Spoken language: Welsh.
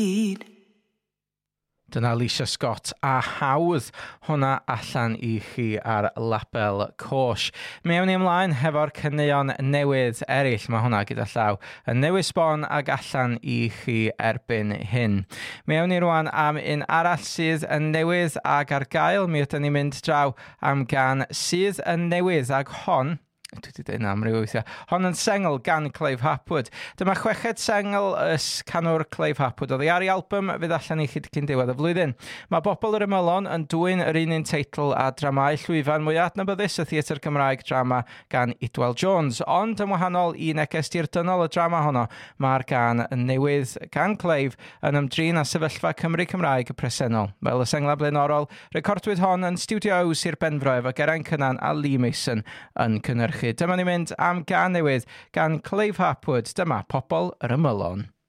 Dyna Alicia Scott a Hawdd, hwnna allan I chi ar label Cosh. Mewn ni ymlaen hefo'r caneuon newydd eraill, mae hwnna gyda llaw yn newydd sbon ag allan I chi erbyn hyn. Mewn ni rwan am un arall sydd yn newydd ag ar gael, mi ydyn ni'n mynd draw am gan sydd yn newydd ag hon. Dwi wedi dweud am ryw weithiau. Hon yn sengl gan Clive Hapwood. Dyma chweched sengl canwr Clive Hapwood. Oedd ei ar ei album fydd allan I chi cyn diwedd y flwyddyn. Mae Bobl yr Ymylon yn dwyn yr un teitl a dramau llwyfan mwy adnabyddus y theatr Gymraeg drama gan Idwal Jones. Ond yn wahanol I neges dirdynol y drama honno, mae'r gan newydd gan Clive yn ymdrin â sefyllfa Cymru Cymraeg y presennol. Fel y sengla blaenorol, recordwyd hon yn Studio A Sir Benfro efo Geraint Cynan a Lee Mason yn cynnyrchu. Dyma ni'n mynd am gan newydd gan Clive Hapwood. Dyma Pobl yr Ymylon.